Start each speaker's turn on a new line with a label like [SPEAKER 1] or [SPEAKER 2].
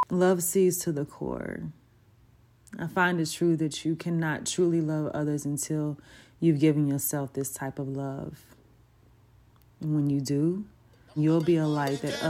[SPEAKER 1] Love sees to the core. I find it true that you cannot truly love others until you've given yourself this type of love. And when you do, you'll be a light that